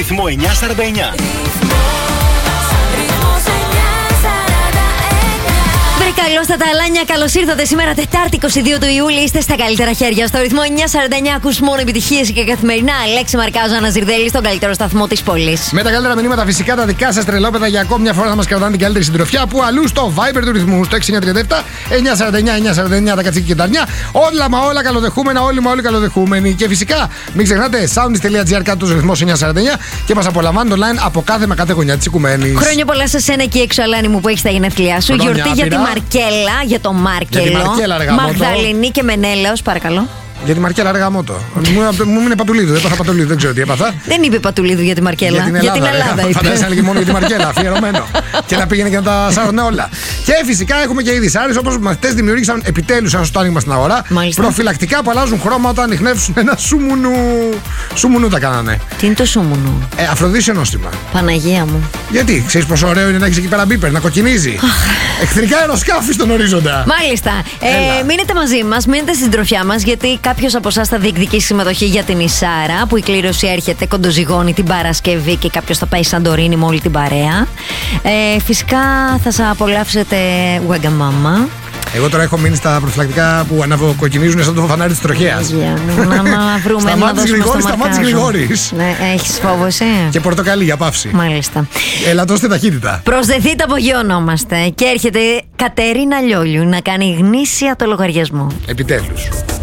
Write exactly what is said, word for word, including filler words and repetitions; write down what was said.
Ρυθμό εννιακόσια σαράντα εννιά. Καλώς τα ταλάνια, καλώς ήρθατε σήμερα Τετάρτη είκοσι δύο του Ιούλη. Είστε στα καλύτερα χέρια. Στο ρυθμό εννιακόσια σαράντα εννιά ακούς μόνο επιτυχίες και καθημερινά. Αλέξη Μαρκάζο, Άννα Ζιρδέλη, στον καλύτερο σταθμό της πόλης. Με τα καλύτερα μηνύματα φυσικά τα δικά σας τρελόπεδα για ακόμη μια φορά θα μας κρατάνε την καλύτερη συντροφιά. Που αλλού στο Viber του ρυθμού στο έξι εννιά τριάντα επτά εννιακόσια σαράντα εννιά εννιακόσια σαράντα εννιά τα κατσίκια και τα αρνιά. Όλα μα όλα καλοδεχούμενα, όλοι μα όλοι καλοδεχούμενοι. Και φυσικά μην ξεχνάτε soundis.gr κάτω του ρυθμός εννιακόσια σαράντα εννιά και μας απολαμβάνουν online από κάθε με κάθε γωνιά της οικουμένης. Χρόνια πολλά σε σένα εκεί έξω, Αλάνη μου, που έχει τα γενέθλιά σου. Γιορτή για τη Μαρκέλα, για το Μάρκελο. Μαγδαληνή και Μενέλαος, παρακαλώ. Για τη Μαρκέλα, ρε γαμώτο. Μου έμεινε Πατουλίδου, έπαθα Πατουλίδου, δεν ξέρω τι έπαθα. Δεν είπε Πατουλίδου για τη Μαρκέλα. Για την Ελλάδα, για την Ελλάδα είπε. Φαντάζεσαι να λέγει μόνο για τη Μαρκέλα, αφιερωμένο. Και να πήγαινε και να τα σάρωνε όλα. Και φυσικά έχουμε και είδη άρες, όπως οι μαθητές δημιούργησαν επιτέλους ένα σωστό άνοιγμα στην αγορά. Μάλιστα. Προφυλακτικά που αλλάζουν χρώμα όταν ανιχνεύσουν ένα σούμουνου. Σούμουνου τα κάνανε. Τι είναι το σούμουνου? Ε, Αφροδίσιο νόστιμα. Παναγία μου. Γιατί, ξέρεις πόσο ωραίο είναι να έχεις εκεί πέρα μπίπερ, να κοκκινίζει. Εχθρικά αεροσκάφη στον ορίζοντα. Μάλιστα. Ε, μείνετε μαζί μας, μείνετε στην συντροφιά μας, γιατί κάποιος από εσάς θα διεκδικήσει συμμετοχή για την Ισάρα, που η κλήρωση έρχεται κοντοζυγώνει την Παρασκευή και κάποιος θα πάει Σαντορίνη με όλη την παρέα. Ε, φυσικά θα σας απολαύσετε Wagamama. Εγώ τώρα έχω μείνει στα προφυλακτικά που αναβοκοκκινίζουν σαν το φανάρι της τροχέας. Για να, να βρούμε. Σταμάτης Γρηγόρης, σταμάτης Γρηγόρης. Ναι, έχεις φόβο εσύ? Και πορτοκαλί για παύση. Μάλιστα. Ελαττώστε ταχύτητα. Προσδεθείτε, απογειωνόμαστε. Και έρχεται Κατερίνα Λιόλιου να κάνει γνήσια το λογαριασμό. Επιτέλους.